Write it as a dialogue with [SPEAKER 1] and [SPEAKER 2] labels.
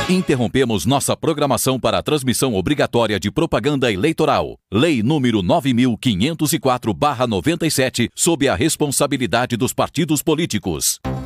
[SPEAKER 1] Interrompemos nossa programação para a transmissão obrigatória de propaganda eleitoral. Lei número 9.504/97, sob a responsabilidade dos partidos políticos.